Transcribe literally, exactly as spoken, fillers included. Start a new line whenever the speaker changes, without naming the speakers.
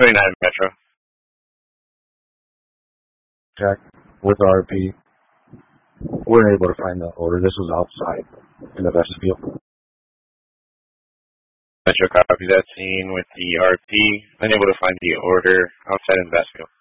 twenty-nine Metro.
Check with R P. We're able to find the order. This was outside in the vestibule.
Metro copy that scene with the R P. Unable to find the order outside in the vestibule.